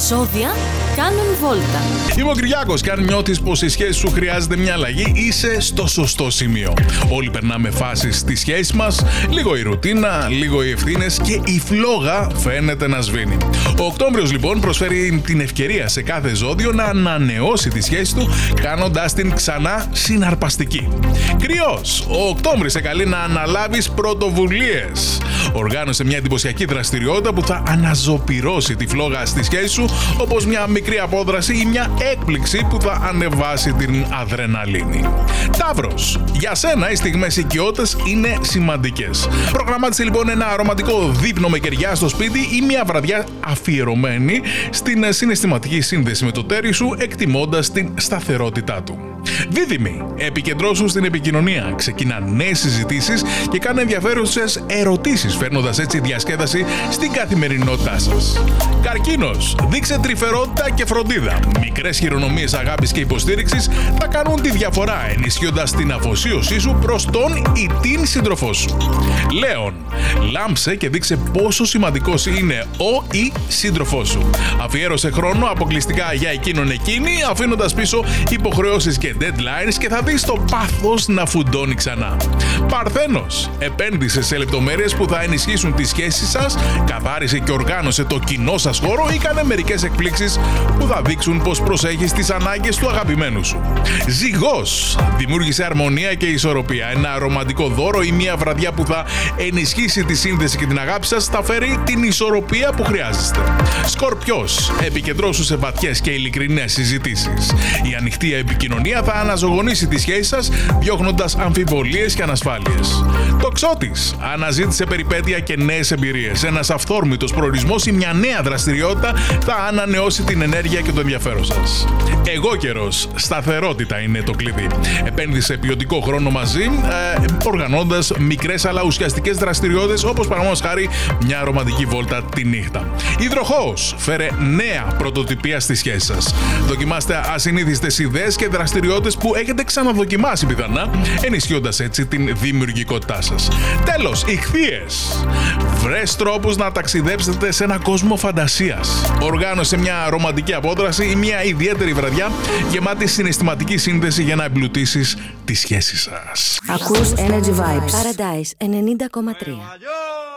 Ζώδια κάνουν βόλτα. Είμαι ο Κυριάκος και αν νιώθεις πως η σχέση σου χρειάζεται μια αλλαγή, είσαι στο σωστό σημείο. Όλοι περνάμε φάσεις στη σχέση μας, λίγο η ρουτίνα, λίγο οι ευθύνες και η φλόγα φαίνεται να σβήνει. Ο Οκτώβριος λοιπόν προσφέρει την ευκαιρία σε κάθε ζώδιο να ανανεώσει τη σχέση του, κάνοντας την ξανά συναρπαστική. Κρυός, ο Οκτώβρης σε καλεί να αναλάβεις πρωτοβουλίες. Οργάνωσε μια εντυπωσιακή δραστηριότητα που θα αναζωπυρώσει τη φλόγα στη σχέση σου, όπως μια μικρή απόδραση ή μια έκπληξη που θα ανεβάσει την αδρεναλίνη. Ταύρος, για σένα οι στιγμές οικειότητας είναι σημαντικές. Προγραμμάτισε λοιπόν ένα ρομαντικό δείπνο με κεριά στο σπίτι ή μια βραδιά αφιερωμένη στην συναισθηματική σύνδεση με το τέρι σου, εκτιμώντας την σταθερότητά του. Δίδυμοι, επικεντρώσου στην επικοινωνία, ξεκινά νέες συζητήσεις και κάνε ενδιαφέρουσες ερωτήσεις, φέρνοντας έτσι διασκέδαση στην καθημερινότητά σας. Καρκίνος, δείξε τρυφερότητα και φροντίδα. Μικρές χειρονομίες αγάπης και υποστήριξης θα κάνουν τη διαφορά, ενισχύοντας την αφοσίωσή σου προς τον ή την σύντροφό σου. Λέων, λάμψε και δείξε πόσο σημαντικός είναι ο ή σύντροφός σου. Αφιέρωσε χρόνο αποκλειστικά για εκείνον εκείνη, αφήνοντας πίσω υποχρεώσεις και deadlines και θα δεις το πάθος να φουντώνει ξανά. Παρθένος, επένδυσε σε λεπτομέρειες που θα ενισχύσουν τις σχέσεις σας, καθάρισε και οργάνωσε το κοινό σας χώρο ή κάνε μερικές εκπλήξεις που θα δείξουν πως προσέχεις τις ανάγκες του αγαπημένου σου. Ζυγός, δημιούργησε αρμονία και ισορροπία. Ένα ρομαντικό δώρο ή μια βραδιά που θα ενισχύσει τη σύνδεση και την αγάπη σας θα φέρει την ισορροπία που χρειάζεστε. Σκορπιός, επικεντρώσου σε βαθιές και ειλικρινές συζητήσεις. Η ανοιχτή επικοινωνία θα αναζωογονήσει τη σχέση σας, διώχνοντας αμφιβολίες και ανασφάλειες. Τοξότης, αναζήτησε περιπέτεια και νέες εμπειρίες. Ένας αυθόρμητος προορισμός ή μια νέα δραστηριότητα θα ανανεώσει την ενέργεια και το ενδιαφέρον σας. Εγώκερος, σταθερότητα είναι το κλειδί. Επένδυσε ποιοτικό χρόνο μαζί, οργανώντας μικρές αλλά ουσιαστικές δραστηριότητες, όπως παραδείγματος χάρη μια ρομαντική βόλτα τη νύχτα. Υδροχόος, φέρε νέα πρωτοτυπία στη σχέση σας. Δοκιμάστε ασυνήθιστες ιδέες και δραστηριότητες που έχετε ξαναδοκιμάσει πιθανά, ενισχύοντας έτσι την δημιουργικότητά σας. Τέλος, Ιχθύες, βρες τρόπους να ταξιδέψετε σε ένα κόσμο φαντασίας. Οργάνωσε μια ρομαντική απόδραση ή μια ιδιαίτερη βραδιά γεμάτη συναισθηματική σύνδεση για να εμπλουτίσεις τη σχέση σας. Ακούς Energy Vibes Paradise 90,3.